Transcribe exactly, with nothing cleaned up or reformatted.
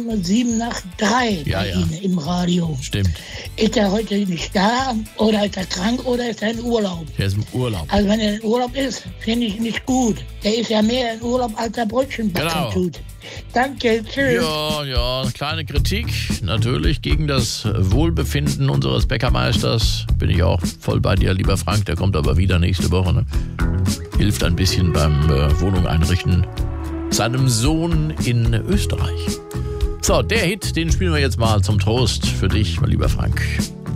um sieben nach drei Ja, bei ja. Ihnen im Radio. Stimmt. Ist er heute nicht da oder ist er krank oder ist er in Urlaub? Der ist im Urlaub. Also wenn er in Urlaub ist, finde ich nicht gut. Der ist ja mehr in Urlaub, als er Brötchen backen Genau. tut. Danke, tschüss. Ja, ja, kleine Kritik natürlich gegen das Wohlbefinden unseres Bäckermeisters. Bin ich auch voll bei dir, lieber Frank. Der kommt aber wieder nächste Woche. Ne? Hilft ein bisschen beim äh, Wohnung einrichten seinem Sohn in Österreich. So, der Hit, den spielen wir jetzt mal zum Trost für dich, mein lieber Frank.